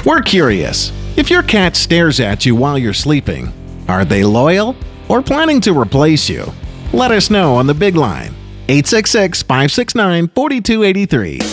We're curious. If your cat stares at you while you're sleeping, are they loyal or planning to replace you? Let us know on the big line, 866-569-4283.